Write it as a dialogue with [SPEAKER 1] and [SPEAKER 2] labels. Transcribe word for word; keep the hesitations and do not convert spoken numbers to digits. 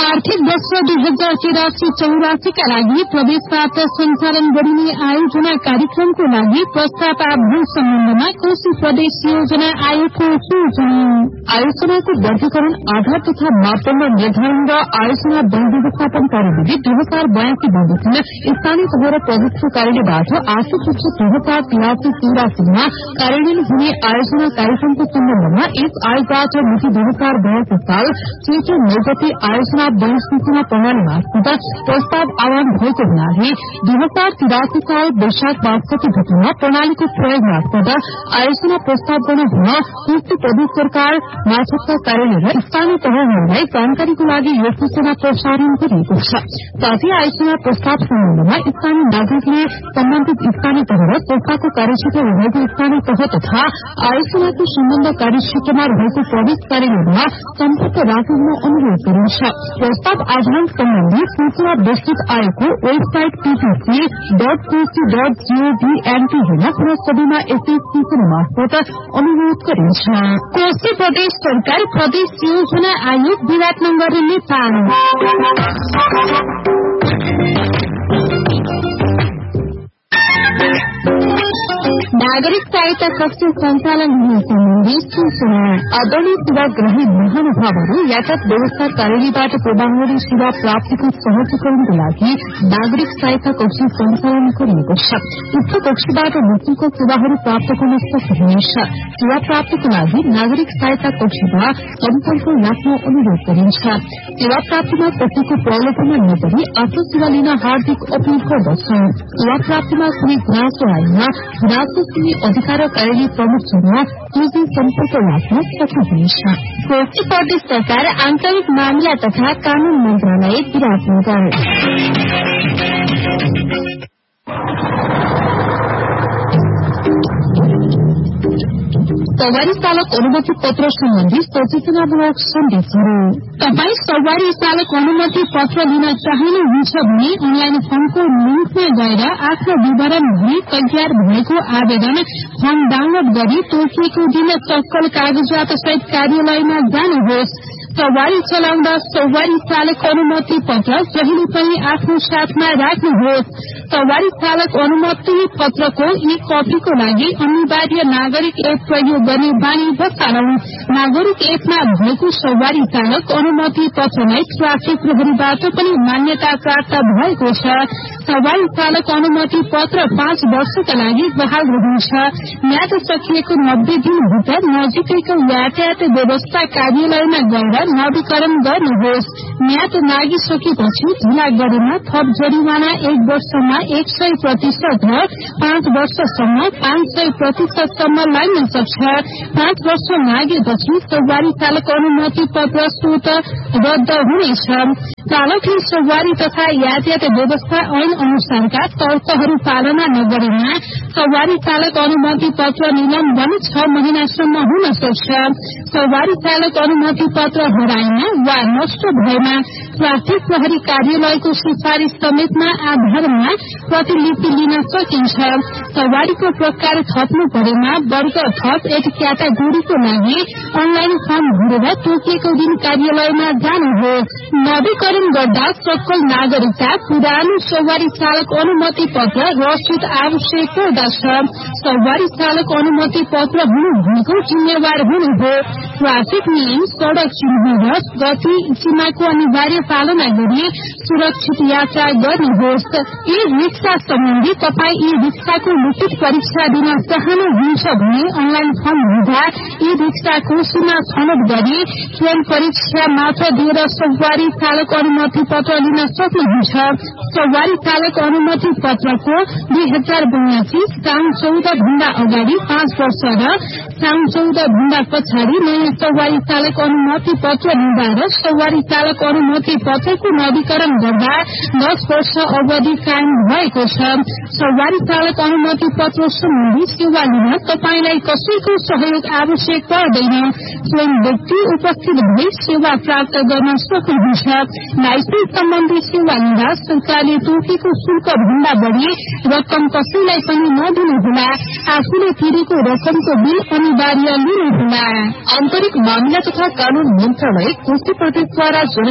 [SPEAKER 1] आर्थिक वर्ष दुई हजार तिरासी चौरासीका लागि प्रदेशबाट सञ्चालन गरिने आयोजना कार्यक्रमको लागि प्रस्ताव आह्वान सम्बन्धमा कोशी प्रदेश योजना आयोगको सूचना। आयोजनाको वर्गीकरण आधार तथा मापदण्ड निर्धारण र आयोजना वन व्यवस्थापन कार्यविधि दुई हजार बयासी बमोजिम स्थानीय तह र प्रदेशको कार्यालयबाट आर्थिक वर्ष दुई हजार तिरासी चौरासीमा कार्यान्वयन हुने आयोजना कार्यक्रमको सम्बन्धमा यस आयोगबाट मिति दुई हजार बयासी साल चैत्र नौ गते आयोजना वन सूचना प्रणाली मार्फत प्रस्ताव आह्वान भएको हुनाले दुई हजार तिरासी साल वैशाख बासठी गतेमा प्रणालीको प्रयोग मार्फत आयोजना प्रस्ताव गर्न हुन पूर्ति प्रदेश सरकार मार्फतका कार्यालय र स्थानीय तहहरूलाई जानकारीको लागि यो सूचना प्रसारण गरिएको छ। साथै आयोजना प्रस्ताव सम्बन्धमा स्थानीय नागरिकले सम्बन्धित स्थानीय तह र संस्थाको कार्यक्षेत्र रहेको स्थानीय तह तथा आयोजनाको सम्बन्ध कार्यक्षेत्रमा रहेको प्रदेश कार्यालयमा सम्पर्क राख्न अनुरोध गरिन्छ। प्रस्ताव आह्वान सम्बन्धी सूचना विस्तृत आयोगको website PPC dot Koshi dot gov NP हेर्न पुनः सबैमा यसै सूचना मार्फत अनुरोध गरिन्छ। कोशी प्रदेश सरकार प्रदेश योजना आयोग विराटनगर नेपाल। नागरिक सहायता कक्ष सञ्चालन हुने सम्बन्धी सूचना। आदरणीय सेवाग्राही महानुभावहरू यातायात व्यवस्था कार्यालयबाट प्रवाहरी सेवा प्राप्तिको सहजीकरणको लागि नागरिक सहायता कक्ष सञ्चालन गरिएको छ। उक्त कक्षबाट मुक्तिको सेवाहरू प्राप्त गर्न सक्नुहुनेछ। सेवा प्राप्तिको लागि नागरिक सहायता कक्षमा सम्पर्क राख्न अनुरोध गरिन्छ। सेवा प्राप्तिमा कसैको प्रलोभनमा नगरी आफ्नो सेवा लिन हार्दिक अपील गर्दछौं। सेवा प्राप्तिमा कुनै गुनासो आएमा गुनासो सुन्ने अधिकार कार्यालय प्रमुखसँग तुझी सम्पर्क राख्न सक्नुहुनेछ। कोशी प्रदेश सरकार आन्तरिक मामिला तथा कानून मन्त्रालय विराटनगर। सवारी चालक अनुमति पत्र सम्बन्धी सचेतनामूलक सन्देशहरू। तपाई सवारी चालक अनुमति पत्र लिन चाहनुहुन्छ भने अनलाइन फर्मको लिंकमा गएर आफ्नो विवरण भरी तयार भएको आवेदन फर्म डाउनलोड गरी तोकिएको दिन सक्कल कागजात सहित कार्यालयमा जानुहोस्। सवारी चलाउँदा सवारी चालक अनुमति पत्र जहिले पनि आफ्नो साथमा राख्नुहोस्। सवारी चालक अनुमति पत्रको ई कपीको लागि अनिवार्य नागरिक एप प्रयोग गर्ने बानी बसालौं। नागरिक एपमा भएको सवारी चालक अनुमति पत्रलाई ट्राफिक प्रहरीबाट पनि मान्यता प्राप्त भएको छ। सवारी चालक अनुमति पत्र पाँच वर्षका लागि बहाल रहन्छ। म्याद सकिएको नब्बे दिनभित्र नजिकैको यातायात व्यवस्था कार्यालयमा गएर नवीकरण गर्नुहोस्। म्याद नागिसकेपछि ढिला गरेमा थप जरिवाना एक वर्षमा एक सय प्रतिशत र पाँच वर्षसम्म पाँच सय प्रतिशतसम्म लाग्न सक्छ। पाँच वर्ष लागेपछि सवारी चालक अनुमति पत्र स्वत रद्द हुनेछ। चालकले सवारी तथा यातायात व्यवस्था ऐन अनुसारका शर्तहरू पालना नगरेमा सवारी चालक अनुमति पत्र निलम्बन छ महिनासम्म हुन सक्छ। सवारी चालक अनुमति पत्र हराएमा वा नष्ट भएमा ट्राफिक प्रहरी कार्यालयको सिफारिश समेतमा आधारमा प्रतिलिपि लिन सकिन्छ। सवारीको प्रकार थप्नु परेमा वर्ग थप एक क्याटेगोरीको लागि अनलाइन फर्म भरेर तोकिएको दिन कार्यालयमा जानुहोस्। नवीकरण गर्दा सक्कल नागरिकता पुरानो सवारी चालक अनुमति पत्र रसिद आवश्यक पर्दछ। सवारी चालक अनुमति पत्र हुनु भनेको जिम्मेवार हुनु हो। ट्राफिक नियम सड़क चिन्ह र गति सीमाको अनिवार्य पालना गरी सुरक्षित यात्रा गर्नुहोस्। ई रिक्सा सम्बन्धी तपाई ई रिक्साको लिखित परीक्षा दिन चाहनुहुन्छ भने अनलाइन फर्म हुँदा ई रिक्साको सीमा छनौट गरी स्वयं परीक्षा मात्र दिएर सवारी चालक अनुमति पत्र लिन सक्नुहुन्छ। सवारी चालक अनुमति पत्रको दुई हजार बयासी साउन चौध भन्दा अगाडि पाँच वर्ष र साउन चौध भन्दा पछाडि नयाँ सवारी चालक अनुमति पत्र लिँदा र सवारी चालक अनुमति पत्रको नवीकरण गर्दा दस वर्ष अवधि कायम भएको छ। सवारी चालक अनुमति पत्र सम्बन्धी सेवा लिन तपाईलाई कसैको सहयोग आवश्यक पर्दैन। स्वयं व्यक्ति उपस्थित भई सेवा प्राप्त गर्न सक्नुहुन्छ। लाइसेन्स सम्बन्धी सेवा लिँदा सरकारले तोकेको शुल्क भन्दा बढ़ी रकम कसैलाई पनि नदिनुहोला। आफूले तिरेको रकमको बिल अनिवार्य लिनुहोला। आन्तरिक मामिला तथा कानून मन्त्रालय कोशी प्रदेशद्वारा